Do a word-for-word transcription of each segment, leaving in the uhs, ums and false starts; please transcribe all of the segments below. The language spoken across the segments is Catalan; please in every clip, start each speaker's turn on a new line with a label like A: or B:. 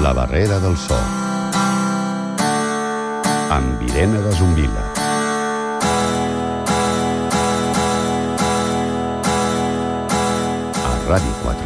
A: La barrera del so. Amb Irene de Zumbila. A Ràdio quatre.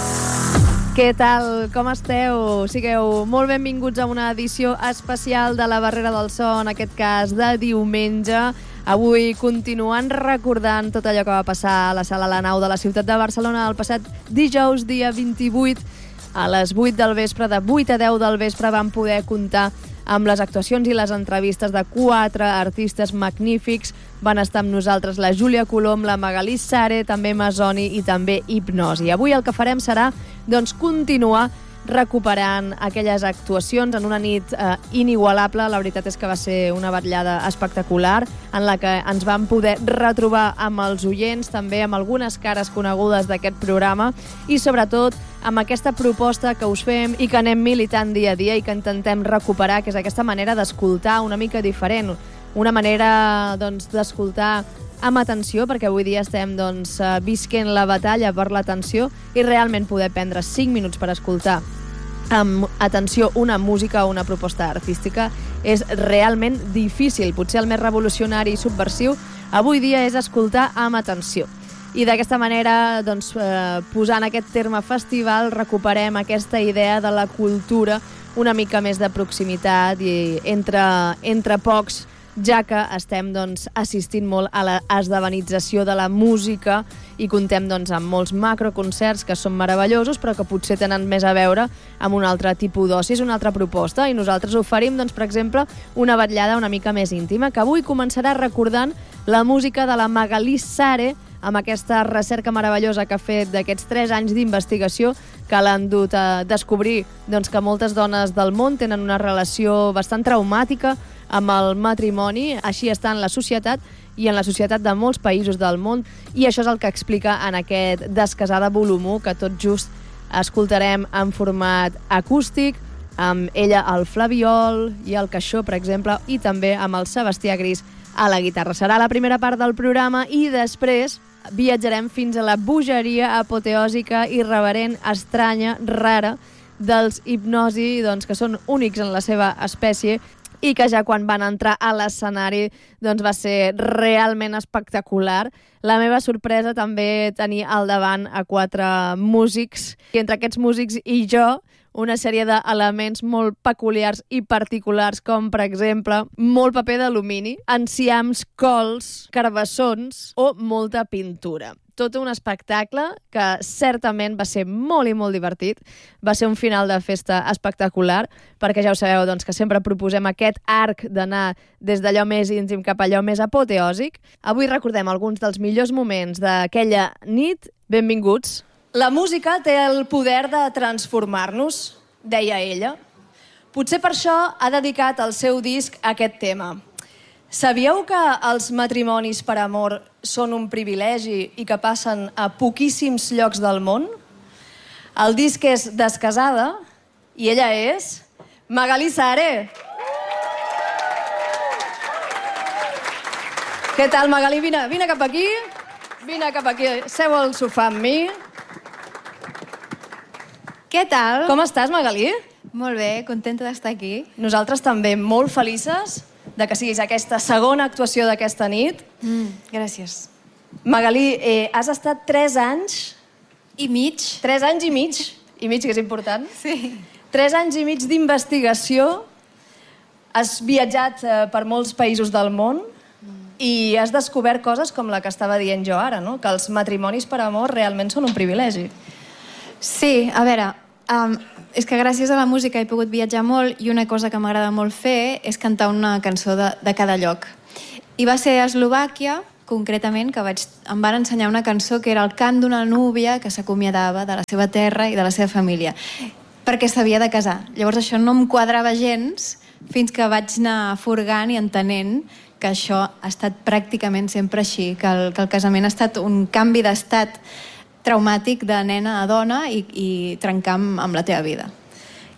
B: Què tal? Com esteu? Sigueu molt benvinguts a una edició especial de La barrera del so, en aquest cas de diumenge. Avui continuant recordant tot allò que va passar a la Sala La Nau de la ciutat de Barcelona el passat dijous, dia vint-i-vuit, a les vuit del vespre, de vuit a deu del vespre, vam poder comptar amb les actuacions i les entrevistes de quatre artistes magnífics. Van estar amb nosaltres la Júlia Colom, la Magalí Sare, també Masoni i també Hipnosi. Avui el que farem serà doncs, continuar recuperant aquelles actuacions en una nit eh, inigualable. La veritat és que va ser una vetllada espectacular en la que ens vam poder retrobar amb els oients, també amb algunes cares conegudes d'aquest programa i sobretot amb aquesta proposta que us fem i que anem militant dia a dia i que intentem recuperar, que és aquesta manera d'escoltar una mica diferent, una manera doncs, d'escoltar amb atenció, perquè avui dia estem doncs, visquent la batalla per l'atenció i realment poder prendre cinc minuts per escoltar amb atenció una música o una proposta artística és realment difícil. Potser el més revolucionari i subversiu avui dia és escoltar amb atenció. I d'aquesta manera, doncs, eh, posant aquest terme festival, recuperem aquesta idea de la cultura una mica més de proximitat i entre, entre pocs, ja que estem doncs, assistint molt a l'esdevenització de la música i contem doncs, amb molts macroconcerts que són meravellosos però que potser tenen més a veure amb un altre tipus d'oci, és una altra proposta i nosaltres oferim, doncs, per exemple, una vetllada una mica més íntima que avui començarà recordant la música de la Magalí Sare amb aquesta recerca meravellosa que ha fet d'aquests tres anys d'investigació que l'han dut a descobrir doncs, que moltes dones del món tenen una relació bastant traumàtica amb el matrimoni, així està en la societat i en la societat de molts països del món, i això és el que explica en aquest Descasada volum u, que tot just escoltarem en format acústic, amb ella al flabiol i el caixó, per exemple, i també amb el Sebastià Gris a la guitarra. Serà la primera part del programa i després viatjarem fins a la bogeria apoteòsica, irreverent, estranya, rara dels Hipnosi, doncs, que són únics en la seva espècie i que ja quan van entrar a l'escenari doncs va ser realment espectacular. La meva sorpresa també tenir al davant a quatre músics, i entre aquests músics i jo una sèrie d'elements molt peculiars i particulars, com per exemple molt paper d'alumini, enciams, cols, carbassons o molta pintura. Tot un espectacle que certament va ser molt i molt divertit. Va ser un final de festa espectacular, perquè ja ho sabeu doncs, que sempre proposem aquest arc d'anar des d'allò més íntim cap a allò més apoteòsic. Avui recordem alguns dels millors moments d'aquella nit. Benvinguts. La música té el poder de transformar-nos, deia ella. Potser per això ha dedicat el seu disc a aquest tema. Sabíeu que els matrimonis per amor són un privilegi i que passen a poquíssims llocs del món? El disc és Descasada i ella és Magalí Sare. Què tal, Magalí? Vine, vine cap aquí. Vine cap aquí. Seu al sofà amb mi.
C: Què tal?
B: Com estàs, Magalí?
C: Molt bé, contenta d'estar aquí.
B: Nosaltres també molt felices de que siguis aquesta segona actuació d'aquesta nit.
C: Mm, gràcies.
B: Magalí, eh, has estat tres anys...
C: I mig.
B: Tres anys i mig. I mig, que és important.
C: Sí.
B: Tres anys i mig d'investigació. Has viatjat eh, per molts països del món mm. i has descobert coses com la que estava dient jo ara, no? Que els matrimonis per amor realment són un privilegi.
C: Sí, a veure, um, és que gràcies a la música he pogut viatjar molt i una cosa que m'agrada molt fer és cantar una cançó de, de cada lloc. I va ser a Eslovàquia, concretament, que vaig, em van ensenyar una cançó que era el cant d'una núvia que s'acomiadava de la seva terra i de la seva família, perquè s'havia de casar. Llavors això no em quadrava gens fins que vaig anar furgant i entenent que això ha estat pràcticament sempre així, que el, que el casament ha estat un canvi d'estat traumàtic de nena a dona i, i trencar amb, amb la teva vida.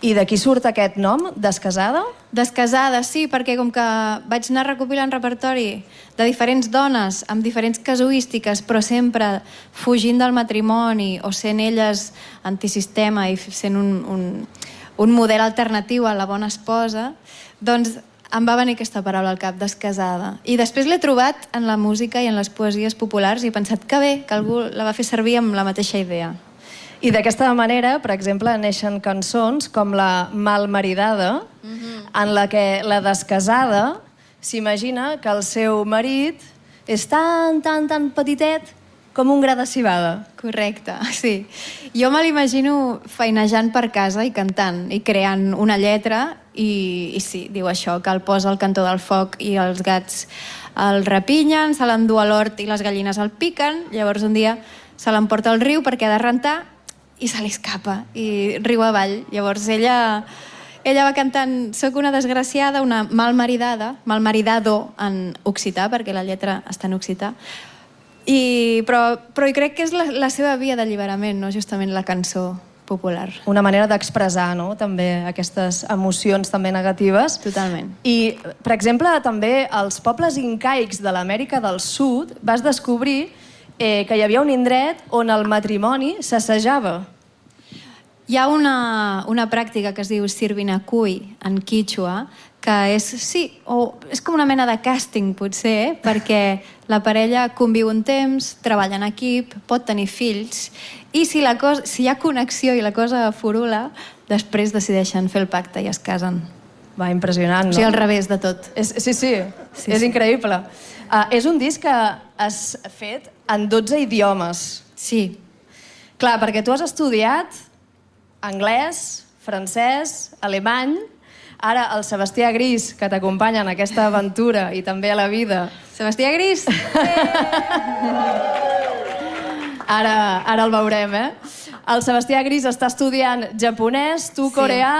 B: I d'aquí surt aquest nom, Descasada?
C: Descasada, sí, perquè com que vaig anar recopilant repertori de diferents dones amb diferents casuístiques, però sempre fugint del matrimoni o sent elles antisistema i sent un, un, un model alternatiu a la bona esposa, doncs em va venir aquesta paraula al cap, descasada. I després l'he trobat en la música i en les poesies populars i he pensat que bé, que algú la va fer servir amb la mateixa idea.
B: I d'aquesta manera, per exemple, neixen cançons com la Malmaridada, mm-hmm. en la que la descasada s'imagina que el seu marit és tan, tan, tan petitet com un gra de civada.
C: Correcte, sí. Jo me l'imagino feinejant per casa i cantant, i creant una lletra, i, i sí, diu això, que el posa al cantó del foc i els gats el rapinyen, se l'endú a l'hort i les gallines el piquen, llavors un dia se l'emporta al riu perquè ha de rentar i se li escapa, i riu avall. Llavors ella, ella va cantant «Soc una desgraciada, una malmaridada», malmaridado en occità, perquè la lletra està en occità, I, però, però crec que és la, la seva via d'alliberament, no? Justament la cançó popular.
B: Una manera d'expressar, no?, també aquestes emocions també negatives.
C: Totalment.
B: I, per exemple, també als pobles incaics de l'Amèrica del Sud vas descobrir eh, que hi havia un indret on el matrimoni s'assajava.
C: Hi ha una, una pràctica que es diu sirvinacui en quichua, que és, sí, o és com una mena de càsting, potser, eh? Perquè la parella conviu un temps, treballa en equip, pot tenir fills, i si, la cosa, si hi ha connexió i la cosa furula, després decideixen fer el pacte i es casen.
B: Va, impressionant, no?
C: O sigui, al revés de tot.
B: És, sí, sí, sí, és sí. increïble. Uh, és un disc que has fet en dotze idiomes.
C: Sí.
B: Clar, perquè tu has estudiat anglès, francès, alemany. Ara el Sebastià Gris, que t'acompanya en aquesta aventura i també a la vida.
C: Sebastià Gris!
B: Ara, ara el veurem, eh? El Sebastià Gris està estudiant japonès, tu
C: Sí.
B: coreà...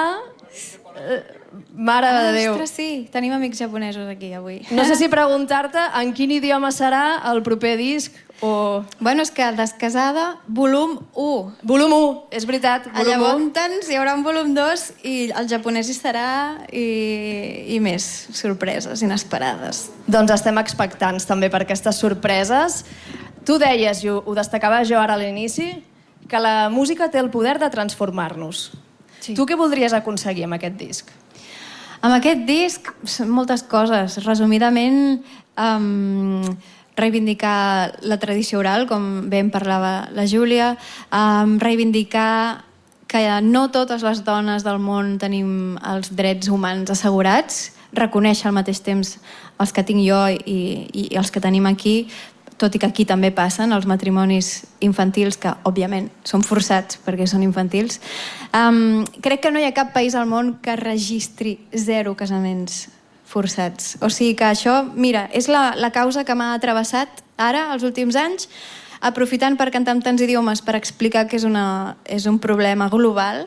B: Mare de Déu.
C: Ostres, sí, tenim amics japonesos aquí avui.
B: No sé si preguntar-te en quin idioma serà el proper disc o...
C: Bueno, és que Descasada, volum u.
B: Volum u, és veritat.
C: A Llavors hi haurà un volum dos i el japonès hi serà i, i més sorpreses inesperades.
B: Doncs estem expectants també per aquestes sorpreses. Tu deies, i ho, ho destacava jo ara a l'inici, que la música té el poder de transformar-nos.
C: Sí.
B: Tu què voldries aconseguir amb aquest disc?
C: Amb aquest disc, són moltes coses. Resumidament, um, reivindicar la tradició oral, com bé en parlava la Júlia, um, reivindicar que no totes les dones del món tenim els drets humans assegurats, reconèixer al mateix temps els que tinc jo i, i els que tenim aquí, tot i que aquí també passen els matrimonis infantils, que òbviament són forçats perquè són infantils. Um, crec que no hi ha cap país al món que registri zero casaments forçats. O sigui que això, mira, és la, la causa que m'ha travessat ara, els últims anys, aprofitant per cantar en tants idiomes per explicar que és, una, és un problema global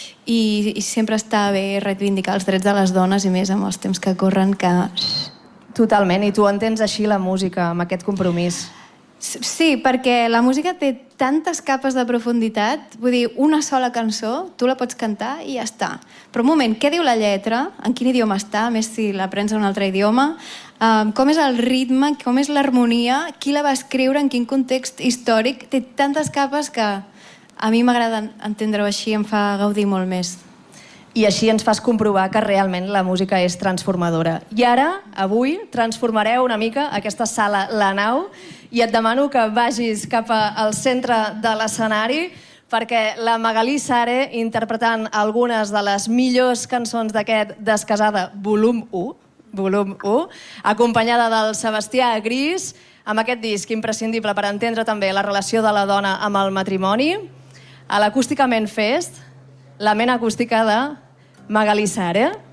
C: i, i sempre està bé reivindicar els drets de les dones i més amb els temps que corren que...
B: Totalment, i tu entens així la música, amb aquest compromís.
C: Sí, perquè la música té tantes capes de profunditat, vull dir, una sola cançó, tu la pots cantar i ja està. Però un moment, què diu la lletra? En quin idioma està? A més, si l'aprens en un altre idioma. Um, com és el ritme? Com és l'harmonia? Qui la va escriure? En quin context històric? Té tantes capes que a mi m'agrada entendre-ho així, em fa gaudir molt més.
B: I així ens fas comprovar que realment la música és transformadora. I ara, avui, transformareu una mica aquesta sala La Nau i et demano que vagis cap al centre de l'escenari perquè la Magalí Sare, interpretant algunes de les millors cançons d'aquest Descasada volum u, volum u, acompanyada del Sebastià Gris, amb aquest disc imprescindible per entendre també la relació de la dona amb el matrimoni, a l'Acústicament Fest, la ment acústica de Magalí Sare.